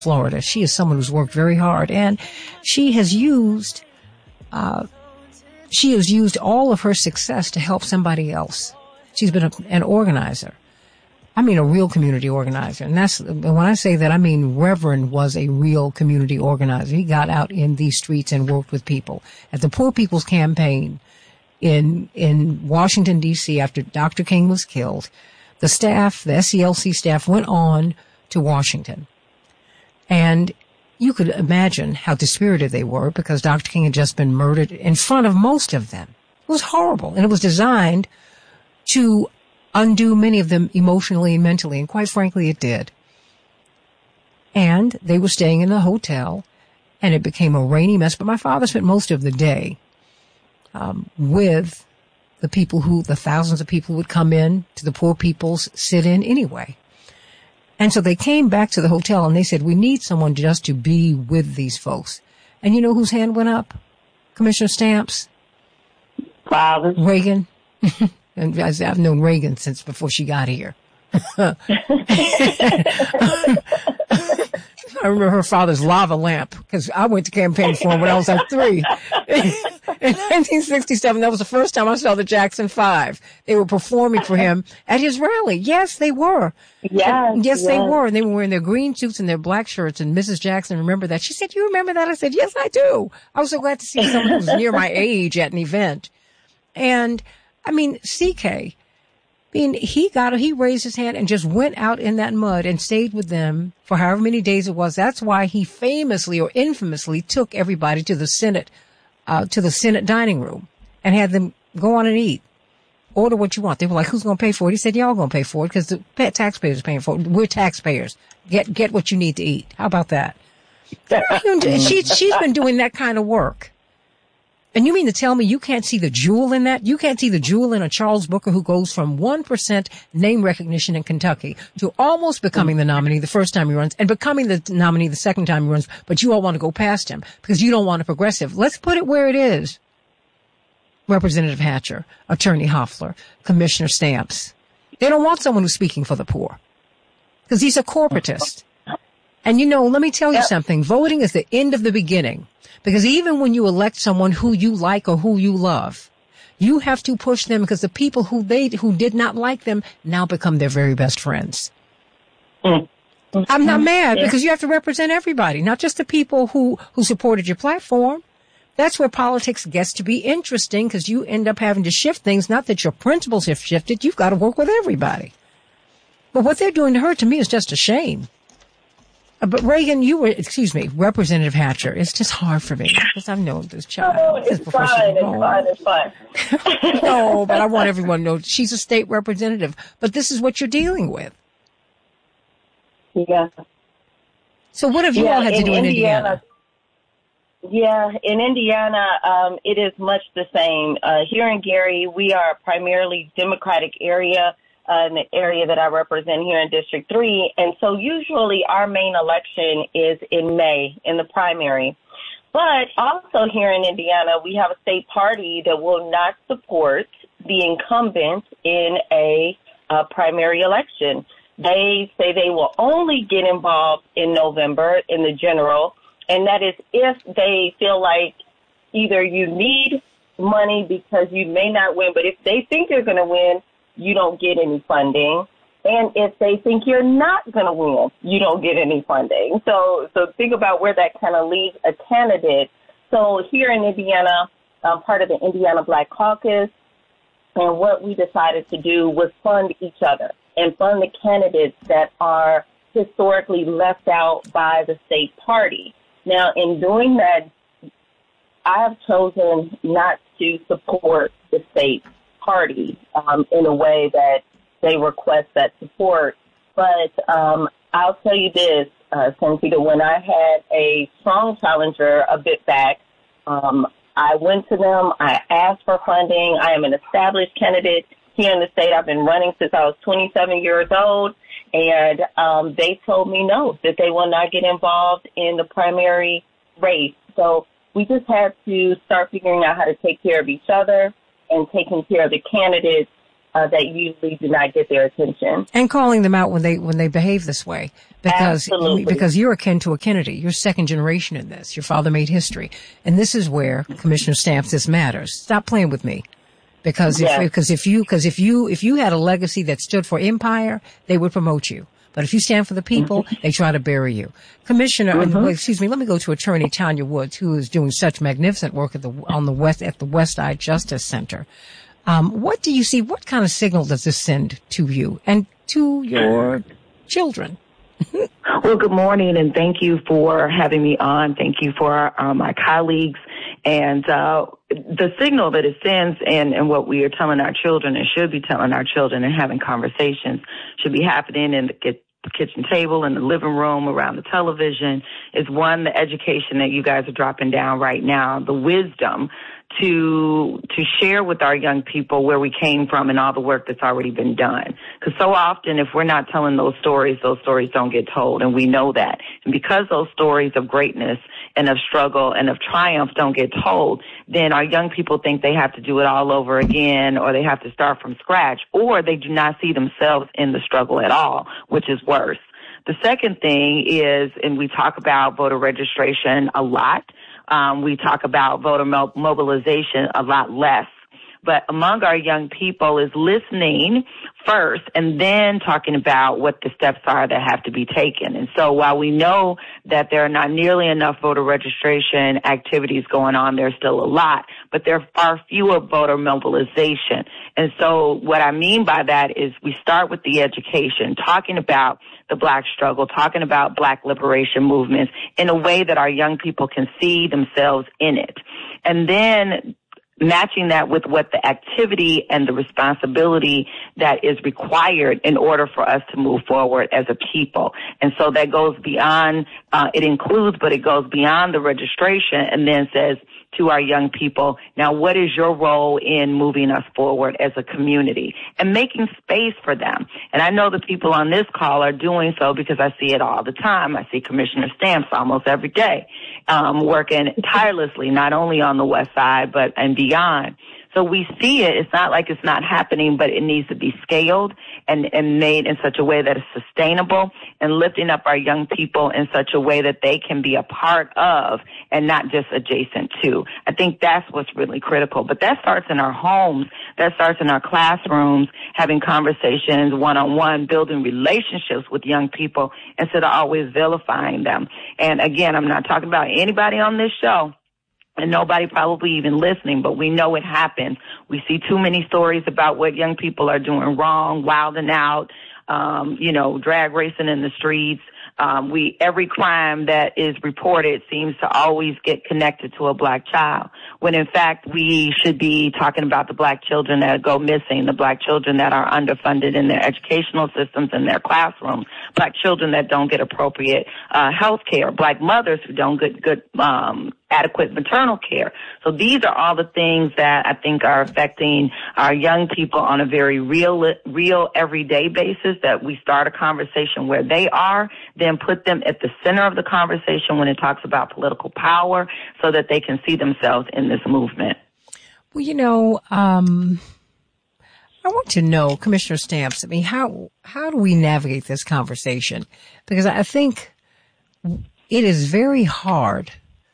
Florida. She is someone who's worked very hard, and she has used all of her success to help somebody else. She's been an organizer. I mean, a real community organizer. And when I say that, I mean Reverend was a real community organizer. He got out in these streets and worked with people. At the Poor People's Campaign in Washington, D.C., after Dr. King was killed, the SCLC staff went on to Washington. And you could imagine how dispirited they were because Dr. King had just been murdered in front of most of them. It was horrible. And it was designed to undo many of them emotionally and mentally. And quite frankly, it did. And they were staying in a hotel and it became a rainy mess. But my father spent most of the day with the thousands of people who would come in to the Poor People's sit-in anyway. And so they came back to the hotel and they said, we need someone just to be with these folks. And you know whose hand went up? Commissioner Stamps? Father. Reagan. And I've known Reagan since before she got here. I remember her father's lava lamp because I went to campaign for him when I was like 3. In 1967, that was the first time I saw the Jackson 5. They were performing for him at his rally. Yes, they were. Yes, they were. And they were wearing their green suits and their black shirts. And Mrs. Jackson remembered that. She said, you remember that? I said, yes, I do. I was so glad to see someone who was near my age at an event. And I mean, CK, he raised his hand and just went out in that mud and stayed with them for however many days it was. That's why he famously or infamously took everybody to the Senate dining room and had them go on and eat. Order what you want. They were like, who's going to pay for it? He said, y'all going to pay for it because the taxpayers are paying for it. We're taxpayers. Get what you need to eat. How about that? She's been doing that kind of work. And you mean to tell me you can't see the jewel in that? You can't see the jewel in a Charles Booker who goes from 1% name recognition in Kentucky to almost becoming the nominee the first time he runs and becoming the nominee the second time he runs, but you all want to go past him because you don't want a progressive. Let's put it where it is. Representative Hatcher, Attorney Hoffler, Commissioner Stamps. They don't want someone who's speaking for the poor because he's a corporatist. And let me tell you something. Voting is the end of the beginning. Because even when you elect someone who you like or who you love, you have to push them because the people who did not like them now become their very best friends. I'm not mad because you have to represent everybody, not just the people who supported your platform. That's where politics gets to be interesting because you end up having to shift things. Not that your principles have shifted. You've got to work with everybody. But what they're doing to her, to me, is just a shame. But Reagan, Representative Hatcher. It's just hard for me because I've known this child. Oh, it's fine. No, but I want everyone to know she's a state representative. But this is what you're dealing with. Yeah. So what have you all had to do in Indiana? Yeah, in Indiana, it is much the same. Here in Gary, we are primarily Democratic area. In the area that I represent here in District 3. And so usually our main election is in May in the primary. But also here in Indiana, we have a state party that will not support the incumbent in a primary election. They say they will only get involved in November in the general, and that is if they feel like either you need money because you may not win, but if they think you're going to win, you don't get any funding. And if they think you're not going to win, you don't get any funding. So think about where that kind of leaves a candidate. So here in Indiana, I'm part of the Indiana Black Caucus, and what we decided to do was fund each other and fund the candidates that are historically left out by the state party. Now, in doing that, I have chosen not to support the state party in a way that they request that support. But I'll tell you this, Cynthia, when I had a strong challenger a bit back, I went to them. I asked for funding. I am an established candidate here in the state. I've been running since I was 27 years old. And they told me no, that they will not get involved in the primary race. So we just had to start figuring out how to take care of each other and taking care of the candidates that usually do not get their attention. And calling them out when they behave this way. Because you're akin to a Kennedy. You're second generation in this. Your father made history. And this is where Commissioner Stamps, this matters. Stop playing with me. Because if you had a legacy that stood for empire, they would promote you. But if you stand for the people, they try to bury you. Commissioner, let me go to Attorney Tanya Woods, who is doing such magnificent work at the West Side Justice Center. What do you see? What kind of signal does this send to you and to your children? Well, good morning, and thank you for having me on. Thank you for my colleagues. And the signal that it sends and what we are telling our children and should be telling our children and having conversations should be happening in the kitchen table, in the living room, around the television, is one, the education that you guys are dropping down right now, the wisdom to share with our young people where we came from and all the work that's already been done. Because so often, if we're not telling those stories don't get told, and we know that. And because those stories of greatness and of struggle and of triumph don't get told, then our young people think they have to do it all over again, or they have to start from scratch, or they do not see themselves in the struggle at all, which is worse. The second thing is, and we talk about voter registration a lot, we talk about voter mobilization a lot less. But among our young people is listening first and then talking about what the steps are that have to be taken. And so while we know that there are not nearly enough voter registration activities going on, there's still a lot, but there are fewer voter mobilization. And so what I mean by that is we start with the education, talking about the Black struggle, talking about Black liberation movements in a way that our young people can see themselves in it. And then matching that with what the activity and the responsibility that is required in order for us to move forward as a people. And so that goes beyond, it includes, but it goes beyond the registration and then says to our young people, now what is your role in moving us forward as a community and making space for them? And I know the people on this call are doing so because I see it all the time. I see Commissioner Stamps almost every day, working tirelessly, not only on the West Side, but and beyond. So we see it. It's not like it's not happening, but it needs to be scaled and made in such a way that is sustainable and lifting up our young people in such a way that they can be a part of and not just adjacent to. I think that's what's really critical. But that starts in our homes. That starts in our classrooms, having conversations one-on-one, building relationships with young people instead of always vilifying them. And again, I'm not talking about anybody on this show, and nobody probably even listening, but we know it happens. We see too many stories about what young people are doing wrong, wilding out, drag racing in the streets. Every crime that is reported seems to always get connected to a Black child, when in fact we should be talking about the Black children that go missing, the Black children that are underfunded in their educational systems, in their classrooms, Black children that don't get appropriate health care, Black mothers who don't get good adequate maternal care. So these are all the things that I think are affecting our young people on a very real everyday basis, that we start a conversation where they are, then put them at the center of the conversation when it talks about political power so that they can see themselves in this movement. Well, I want to know, Commissioner Stamps, how do we navigate this conversation? Because I think it is very hard,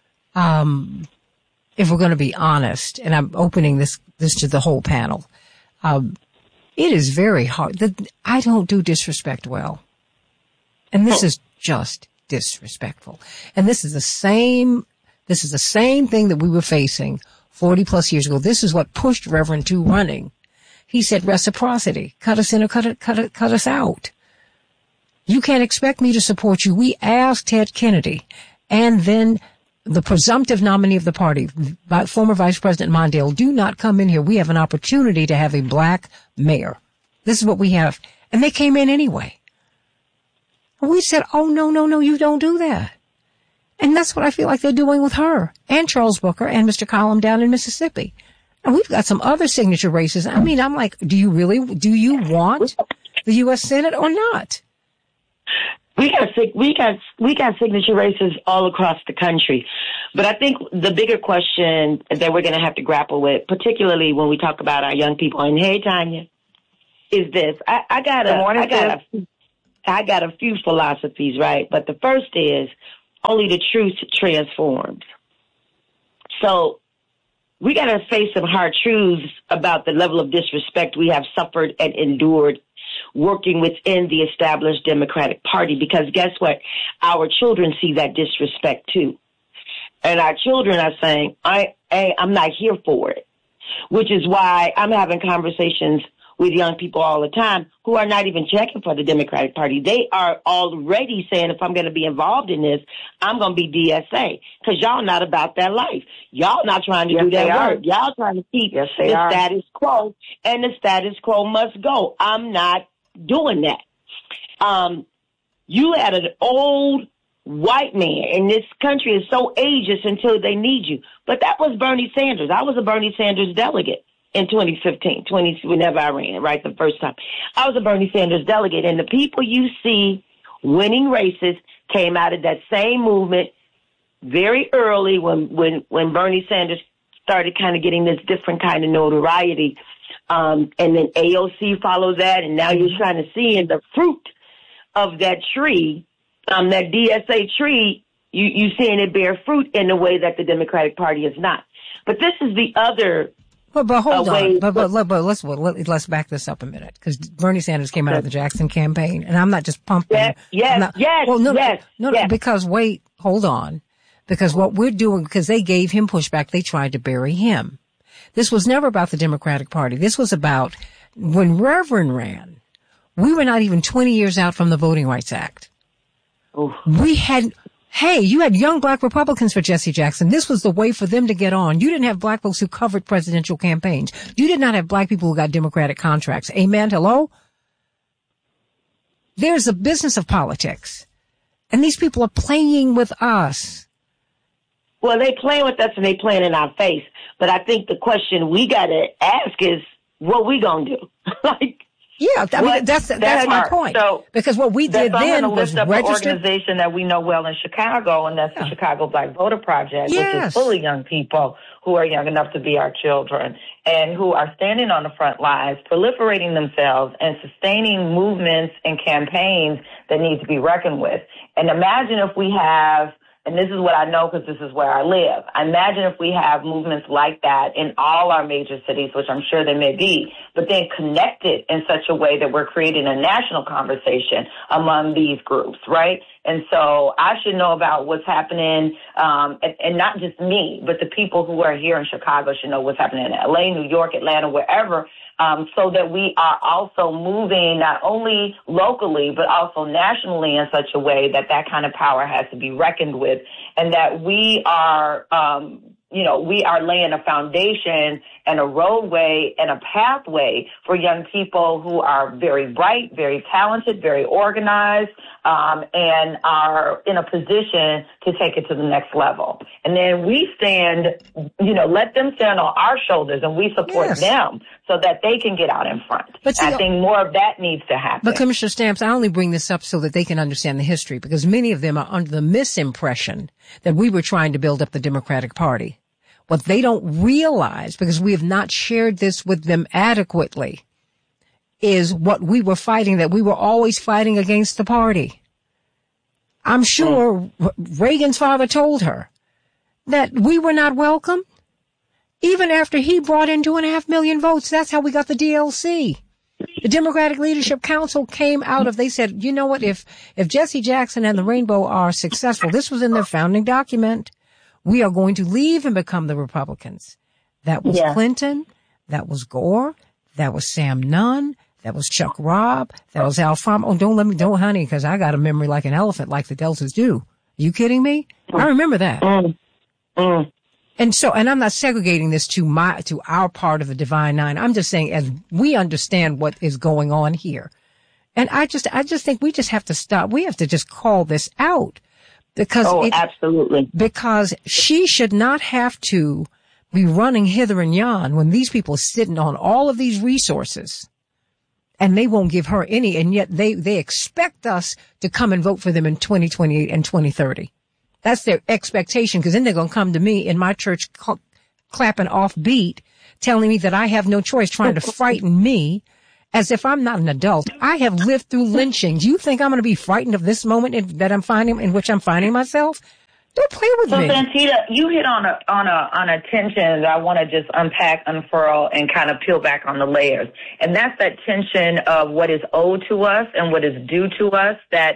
if we're going to be honest, and I'm opening this to the whole panel. It is very hard. I don't do disrespect well. And this is just disrespectful. And this is the same thing that we were facing 40 plus years ago. This is what pushed Reverend to running. He said reciprocity. Cut us in or cut us out. You can't expect me to support you. We asked Ted Kennedy and then the presumptive nominee of the party, former Vice President Mondale, do not come in here. We have an opportunity to have a Black mayor. This is what we have. And they came in anyway. And we said, oh, no, you don't do that. And that's what I feel like they're doing with her and Charles Booker and Mr. Collum down in Mississippi. And we've got some other signature races. I'm like, do you want the U.S. Senate or not? We got signature races all across the country. But I think the bigger question that we're going to have to grapple with, particularly when we talk about our young people, and hey, Tanya. is this. I got a few philosophies, right? But the first is only the truth transforms. So we got to face some hard truths about the level of disrespect we have suffered and endured working within the established Democratic Party, because guess what? Our children see that disrespect too. And our children are saying, I'm not here for it, which is why I'm having conversations with young people all the time who are not even checking for the Democratic Party. They are already saying, if I'm going to be involved in this, I'm going to be DSA, because y'all not about that life. Y'all not trying to do that work. Y'all trying to keep the status quo, and the status quo must go. I'm not doing that. You had an old white man, and this country is so ageist until they need you. But that was Bernie Sanders. I was a Bernie Sanders delegate in 2015, whenever I ran, right, the first time. I was a Bernie Sanders delegate, and the people you see winning races came out of that same movement very early when Bernie Sanders started kind of getting this different kind of notoriety. And then AOC follows that, and now you're trying to see in the fruit of that tree, that DSA tree, you seeing it bear fruit in a way that the Democratic Party is not. But this is the other. But hold on. But let's back this up a minute, because Bernie Sanders came out of the Jackson campaign, and I'm not just pumping. Yes. Because wait, hold on. Because what we're doing, because they gave him pushback, they tried to bury him. This was never about the Democratic Party. This was about when Reverend ran. We were not even 20 years out from the Voting Rights Act. Oh. You had young black Republicans for Jesse Jackson. This was the way for them to get on. You didn't have black folks who covered presidential campaigns. You did not have black people who got Democratic contracts. Amen? Hello? There's a business of politics. And these people are playing with us. Well, they playing with us and they playing in our face. But I think the question we got to ask is, what we going to do? That's my point. So because what we did then was register an organization that we know well in Chicago, and that's the Chicago Black Voter Project, which is full of young people who are young enough to be our children and who are standing on the front lines, proliferating themselves and sustaining movements and campaigns that need to be reckoned with. And imagine if we have, and this is what I know because this is where I live, imagine if we have movements like that in all our major cities, which I'm sure there may be, but then connected in such a way that we're creating a national conversation among these groups, right? And so I should know about what's happening, and not just me, but the people who are here in Chicago should know what's happening in LA, New York, Atlanta, wherever, so that we are also moving not only locally, but also nationally in such a way that that kind of power has to be reckoned with, and that we are, we are laying a foundation and a roadway and a pathway for young people who are very bright, very talented, very organized, and are in a position to take it to the next level. And then we stand, let them stand on our shoulders and we support them so that they can get out in front. But see, I think more of that needs to happen. But Commissioner Stamps, I only bring this up so that they can understand the history, because many of them are under the misimpression that we were trying to build up the Democratic Party. What they don't realize, because we have not shared this with them adequately, is what we were fighting, that we were always fighting against the party. I'm sure Reagan's father told her that we were not welcome. Even after he brought in 2.5 million votes, that's how we got the DLC. The Democratic Leadership Council came out of, they said, you know what, if Jesse Jackson and the Rainbow are successful, this was in their founding document, we are going to leave and become the Republicans. That was Clinton. That was Gore. That was Sam Nunn. That was Chuck Robb. That was Al Farm. Oh, don't, honey, because I got a memory like an elephant, like the Deltas do. Are you kidding me? I remember that. And I'm not segregating this to our part of the Divine Nine. I'm just saying, as we understand what is going on here. And I just think we just have to stop. We have to just call this out. Because absolutely. Because she should not have to be running hither and yon when these people are sitting on all of these resources and they won't give her any, and yet they expect us to come and vote for them in 2028 and 2030. That's their expectation, because then they're going to come to me in my church clapping off beat, telling me that I have no choice, trying to frighten me as if I'm not an adult. I have lived through lynching. Do you think I'm going to be frightened of this moment in which I'm finding myself? Don't play with me. So, Santita, you hit on a tension that I want to just unpack, unfurl, and kind of peel back on the layers. And that's that tension of what is owed to us and what is due to us that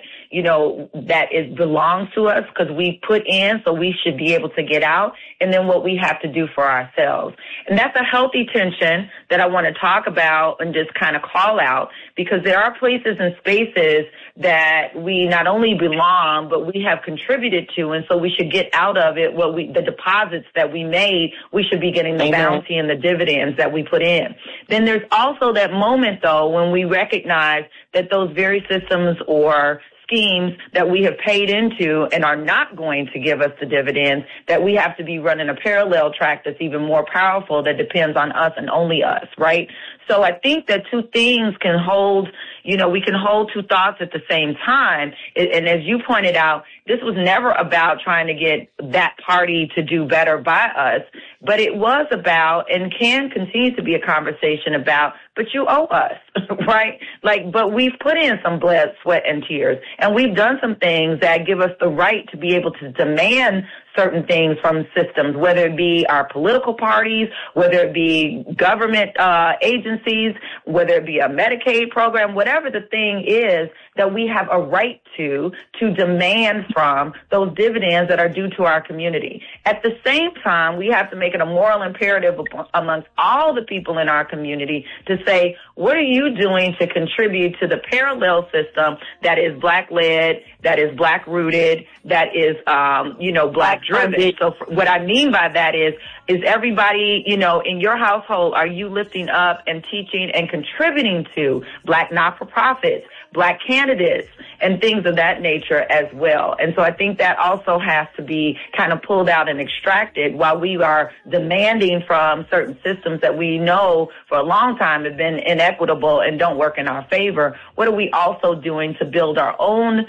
belongs to us because we put in, so we should be able to get out, and then what we have to do for ourselves. And that's a healthy tension that I want to talk about and just kind of call out, because there are places and spaces that we not only belong, but we have contributed to, and so we should get out of it the deposits that we made. We should be getting the bounty and the dividends that we put in. Then there's also that moment, though, when we recognize that those very systems or schemes that we have paid into and are not going to give us the dividends, that we have to be running a parallel track that's even more powerful, that depends on us and only us, right? So I think that two things can hold, we can hold two thoughts at the same time. And as you pointed out, this was never about trying to get that party to do better by us, but it was about, and can continue to be a conversation about, but you owe us, right? But we've put in some blood, sweat, and tears, and we've done some things that give us the right to be able to demand certain things from systems, whether it be our political parties, whether it be government agencies, whether it be a Medicaid program, whatever the thing is that we have a right to demand from those dividends that are due to our community. At the same time, we have to make it a moral imperative amongst all the people in our community to say, what are you doing to contribute to the parallel system that is Black-led, that is Black-rooted, that is, Black-driven? So what I mean by that is everybody, in your household, are you lifting up and teaching and contributing to Black not-for-profits, Black candidates, and things of that nature as well? And so I think that also has to be kind of pulled out and extracted while we are demanding from certain systems that we know for a long time have been inequitable and don't work in our favor. What are we also doing to build our own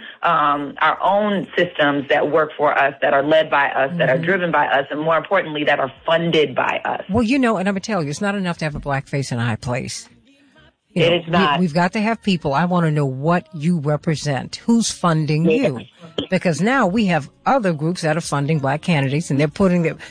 systems that work for us, that are led by us, that are driven by us, and more importantly, that are funded by us? Well, and I'm going to tell you, it's not enough to have a black face in a high place. It is not. We've got to have people. I want to know what you represent. Who's funding you? Because now we have other groups that are funding Black candidates, and they're putting them,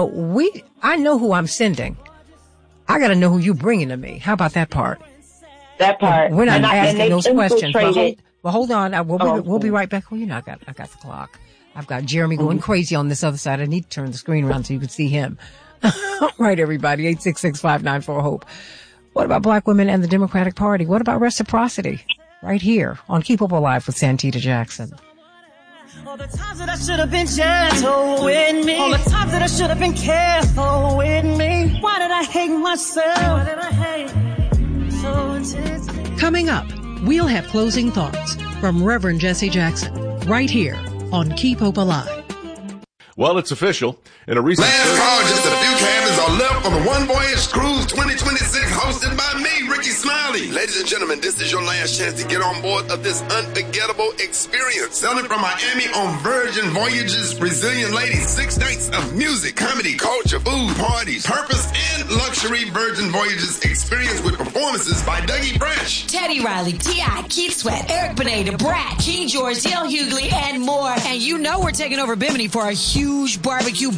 I know who I'm sending. I got to know who you're bringing to me. How about that part? That part. We're not asking those questions. But hold on. We'll be right back. Oh, I got the clock. I've got Jeremy going crazy on this other side. I need to turn the screen around so you can see him. All right, everybody. 866-594-HOPE. What about Black women and the Democratic Party? What about reciprocity? Right here on Keep Hope Alive with Santita Jackson. All the times that I should have been gentle with me. All the times that I should have been careful with me. Why did I hate myself? Why did I hate so intensely? Coming up, we'll have closing thoughts from Reverend Jesse Jackson right here on Keep Hope Alive. Well, it's official. In a recent last call, just a few cabins are left on the One Voyage Cruise 2026, hosted by me, Ricky Smiley. Ladies and gentlemen, this is your last chance to get on board of this unforgettable experience. Sailing from Miami on Virgin Voyages, Brazilian ladies, 6 nights of music, comedy, culture, food, parties, purpose, and luxury. Virgin Voyages experience with performances by Dougie Fresh, Teddy Riley, T.I., Keith Sweat, Eric Benet, Brat, King George, Dale Hughley, and more. And we're taking over Bimini for a huge barbecue